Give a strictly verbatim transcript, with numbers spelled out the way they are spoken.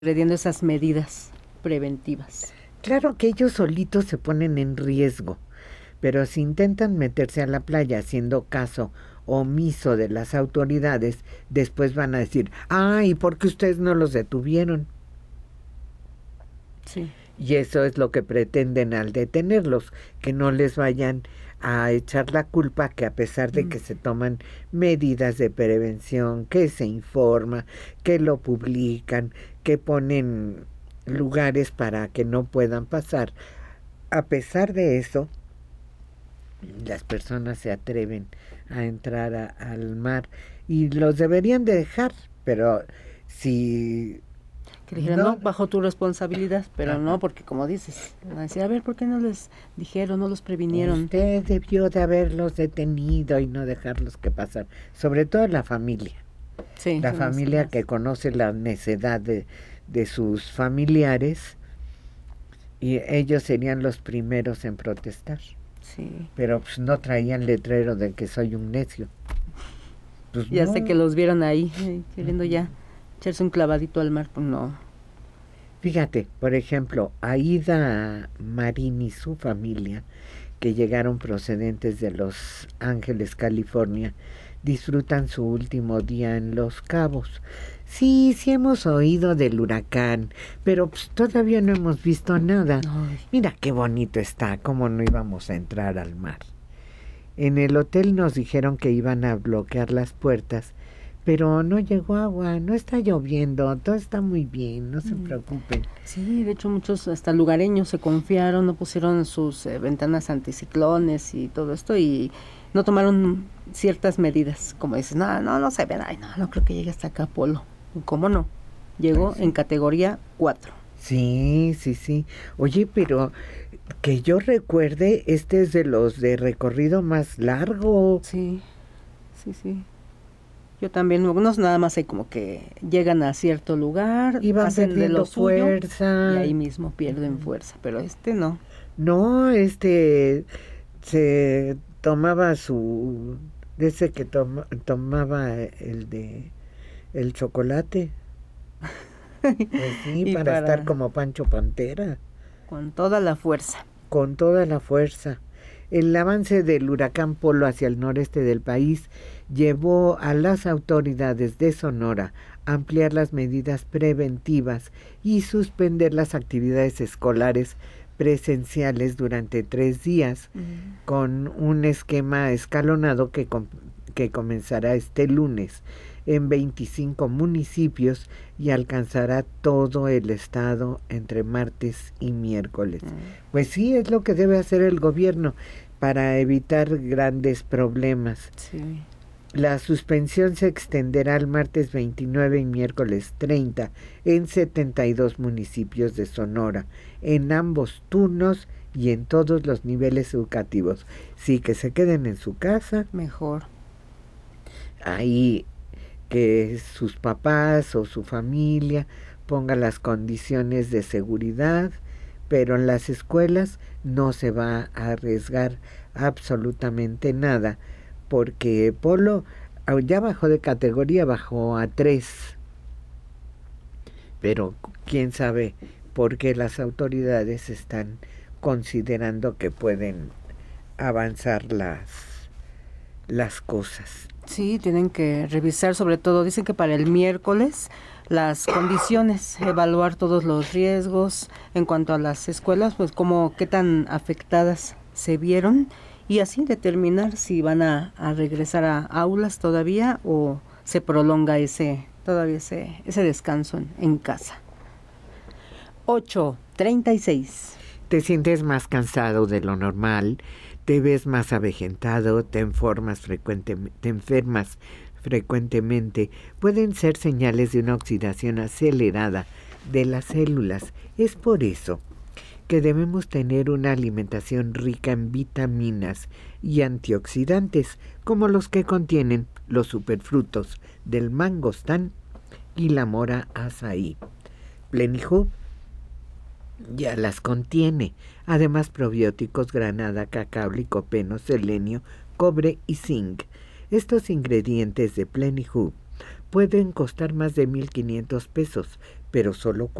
agrediendo esas medidas preventivas. Claro que ellos solitos se ponen en riesgo, pero si intentan meterse a la playa haciendo caso omiso de las autoridades, después van a decir, ah, ¿y por qué ustedes no los detuvieron? Sí. Y eso es lo que pretenden al detenerlos, que no les vayan a echar la culpa, que a pesar de mm. que se toman medidas de prevención, que se informa, que lo publican, que ponen lugares para que no puedan pasar, a pesar de eso, las personas se atreven a entrar a, al mar y los deberían de dejar, pero si... Que dijeran, no, no, bajo tu responsabilidad, pero ajá. no, porque como dices, van a decir, a ver, ¿por qué no les dijeron, no los previnieron? Usted debió de haberlos detenido y no dejarlos que pasar, sobre todo la familia. Sí, la familia que conoce la necedad de, de sus familiares, y ellos serían los primeros en protestar. Sí. Pero pues no traían letrero de que soy un necio. Pues ya no. sé que los vieron ahí, eh, queriendo ya echarse un clavadito al mar, pues no. Fíjate, por ejemplo, Aida Marín y su familia, que llegaron procedentes de Los Ángeles, California, disfrutan su último día en Los Cabos. Sí, sí hemos oído del huracán, pero pues, todavía no hemos visto nada. Ay. Mira qué bonito está, cómo no íbamos a entrar al mar. En el hotel nos dijeron que iban a bloquear las puertas, pero no llegó agua, no está lloviendo, todo está muy bien, no se preocupen. Sí, de hecho muchos hasta lugareños se confiaron, no pusieron sus eh, ventanas anticiclones y todo esto y no tomaron ciertas medidas, como dices, no, no, no se ven, ay, no, no creo que llegue hasta acá Polo. ¿Cómo no? Llegó pues sí. en categoría cuatro. Sí, sí, sí. Oye, pero que yo recuerde, este es de los de recorrido más largo. Sí, sí, sí. Yo también, algunos nada más hay como que llegan a cierto lugar, y van hacen de lo suyo, fuerza. Y ahí mismo pierden uh-huh. fuerza, pero este no. No, este se tomaba su, de ese que toma, tomaba el de el chocolate. Pues sí, para, para estar como Pancho Pantera. Con toda la fuerza. Con toda la fuerza. El avance del huracán Polo hacia el noreste del país llevó a las autoridades de Sonora a ampliar las medidas preventivas y suspender las actividades escolares presenciales durante tres días, uh-huh. con un esquema escalonado que, com- que comenzará este lunes en veinticinco municipios y alcanzará todo el estado entre martes y miércoles. Uh-huh. Pues sí, es lo que debe hacer el gobierno para evitar grandes problemas. Sí. La suspensión se extenderá al martes veintinueve y miércoles treinta en setenta y dos municipios de Sonora, en ambos turnos y en todos los niveles educativos. Sí, que se queden en su casa. Mejor. Ahí que sus papás o su familia pongan las condiciones de seguridad, pero en las escuelas no se va a arriesgar absolutamente nada, porque Polo ya bajó de categoría, bajó a tres, pero quién sabe por qué las autoridades están considerando que pueden avanzar las, las cosas. Sí, tienen que revisar, sobre todo, dicen que para el miércoles las condiciones, evaluar todos los riesgos en cuanto a las escuelas, pues como qué tan afectadas se vieron y así determinar si van a, a regresar a aulas todavía o se prolonga ese todavía ese, ese descanso en, en casa. ocho treinta y seis. Te sientes más cansado de lo normal, te ves más avejentado, te enfermas frecuentemente, te enfermas frecuentemente, pueden ser señales de una oxidación acelerada de las células. Es por eso que debemos tener una alimentación rica en vitaminas y antioxidantes, como los que contienen los superfrutos del mangostán y la mora azaí. Plenihub ya las contiene, además probióticos, granada, cacao, licopeno, selenio, cobre y zinc. Estos ingredientes de Plenihub pueden costar más de mil quinientos pesos, pero solo